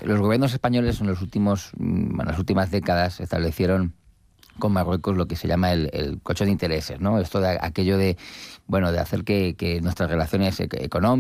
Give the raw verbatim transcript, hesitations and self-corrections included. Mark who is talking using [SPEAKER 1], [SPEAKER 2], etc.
[SPEAKER 1] los gobiernos españoles en los últimos, en las últimas décadas establecieron con Marruecos lo que se llama el, el colchón de intereses, ¿no? Esto de aquello de, bueno, de hacer que, que nuestras relaciones económicas